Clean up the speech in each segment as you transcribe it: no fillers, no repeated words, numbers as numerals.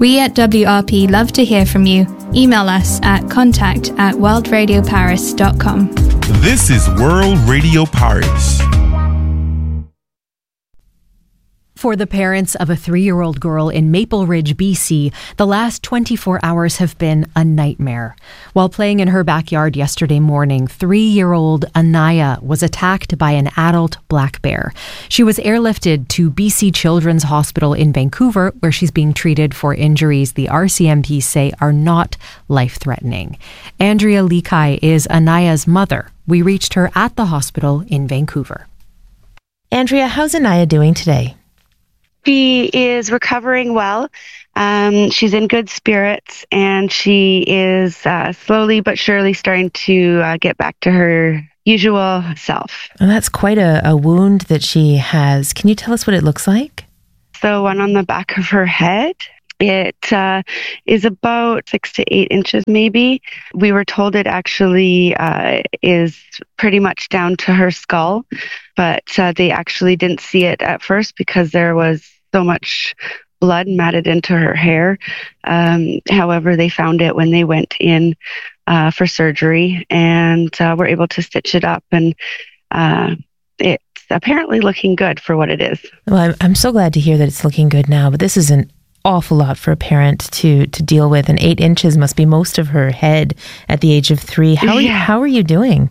We at WRP love to hear from you. Email us at contact@worldradioparis.com. This is World Radio Paris. For the parents of a 3-year-old girl in Maple Ridge, BC, the last 24 hours have been a nightmare. While playing in her backyard yesterday morning, 3-year-old Anaya was attacked by an adult black bear. She was airlifted to BC Children's Hospital in Vancouver, where she's being treated for injuries the RCMP say are not life-threatening. Andrea Likai is Anaya's mother. We reached her at the hospital in Vancouver. Andrea, how's Anaya doing today? She is recovering well. She's in good spirits, and she is slowly but surely starting to get back to her usual self. Well, that's quite a wound that she has. Can you tell us what it looks like? The one on the back of her head. It is about 6 to 8 inches, maybe. We were told it actually is pretty much down to her skull, but they actually didn't see it at first because there was so much blood matted into her hair. However, they found it when they went in for surgery and were able to stitch it up, and it's apparently looking good for what it is. Well, I'm so glad to hear that it's looking good now, but this is an awful lot for a parent to deal with, and 8 inches must be most of her head at the age of 3. How are you doing?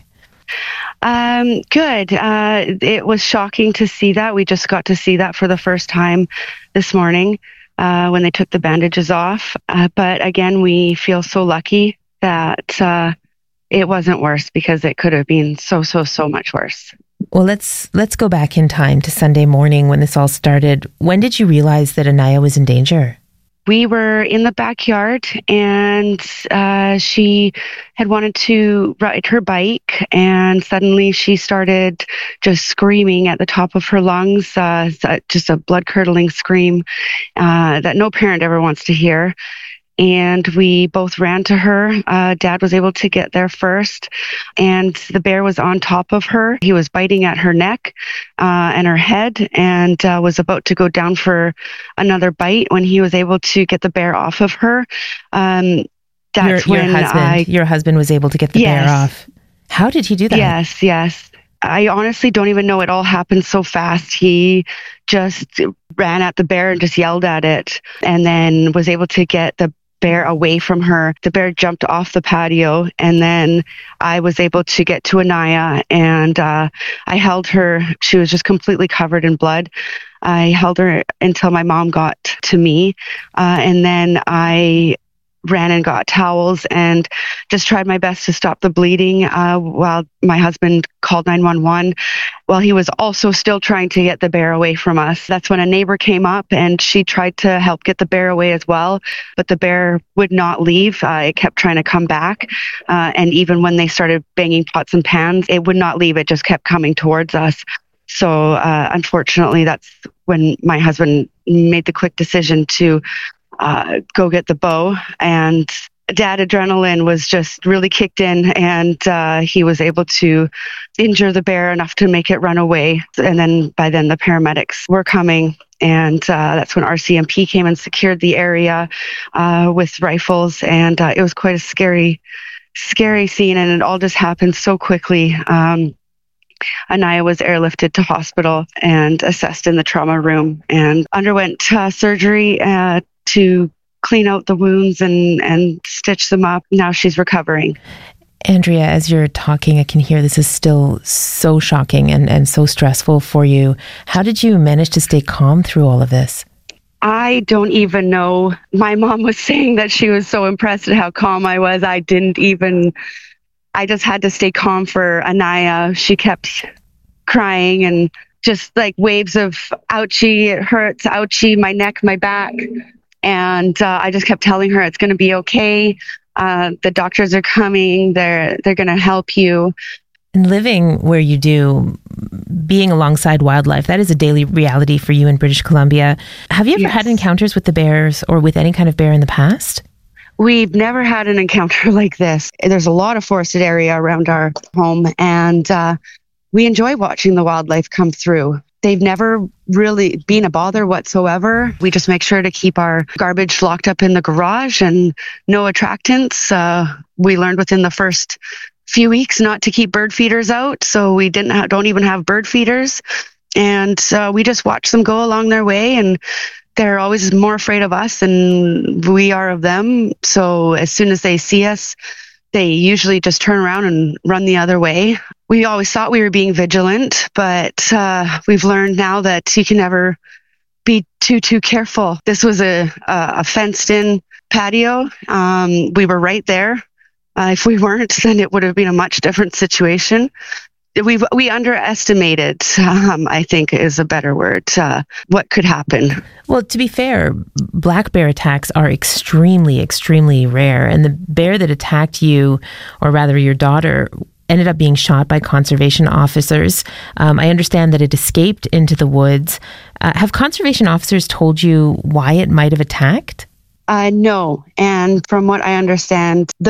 Good. It was shocking to see that. We just got to see that for the first time this morning when they took the bandages off. But again, we feel so lucky that it wasn't worse, because it could have been so much worse. Well, let's go back in time to Sunday morning when this all started. When did you realize that Anaya was in danger? We were in the backyard, and she had wanted to ride her bike, and suddenly she started just screaming at the top of her lungs, just a blood-curdling scream that no parent ever wants to hear. And we both ran to her. Dad was able to get there first, and the bear was on top of her. He was biting at her neck and her head, and was about to go down for another bite when he was able to get the bear off of her. Your husband was able to get the bear off. How did he do that? Yes. I honestly don't even know. It all happened so fast. He just ran at the bear and just yelled at it, and then was able to get the bear away from her. The bear jumped off the patio, and then I was able to get to Anaya, and I held her. She was just completely covered in blood. I held her until my mom got to me, and then I ran and got towels and just tried my best to stop the bleeding while my husband called 911, while he was also still trying to get the bear away from us. That's when a neighbor came up, and she tried to help get the bear away as well, but the bear would not leave. It kept trying to come back, and even when they started banging pots and pans, it would not leave. It just kept coming towards us. So unfortunately, that's when my husband made the quick decision to go get the bow, and Dad adrenaline was just really kicked in, and he was able to injure the bear enough to make it run away. And then by then the paramedics were coming, and that's when RCMP came and secured the area with rifles, and it was quite a scary scene, and it all just happened so quickly. Anaya was airlifted to hospital and assessed in the trauma room, and underwent surgery to clean out the wounds and stitch them up. Now she's recovering. Andrea, as you're talking, I can hear this is still so shocking and so stressful for you. How did you manage to stay calm through all of this? I don't even know. My mom was saying that she was so impressed at how calm I was. I just had to stay calm for Anaya. She kept crying and just like waves of ouchie, it hurts, ouchie, my neck, my back. And I just kept telling her it's going to be okay. The doctors are coming. They're going to help you. And living where you do, being alongside wildlife, that is a daily reality for you in British Columbia. Have you ever had encounters with the bears or with any kind of bear in the past? We've never had an encounter like this. There's a lot of forested area around our home, and we enjoy watching the wildlife come through. They've never really been a bother whatsoever. We just make sure to keep our garbage locked up in the garage and no attractants. We learned within the first few weeks not to keep bird feeders out, so we don't even have bird feeders. And we just watch them go along their way, and they're always more afraid of us than we are of them. So as soon as they see us, they usually just turn around and run the other way. We always thought we were being vigilant, but we've learned now that you can never be too careful. This was a fenced-in patio. We were right there. If we weren't, then it would have been a much different situation. We underestimated, I think is a better word, what could happen. Well, to be fair, black bear attacks are extremely, extremely rare. And the bear that attacked you, or rather your daughter, ended up being shot by conservation officers. I understand that it escaped into the woods. Have conservation officers told you why it might have attacked? No. And from what I understand, the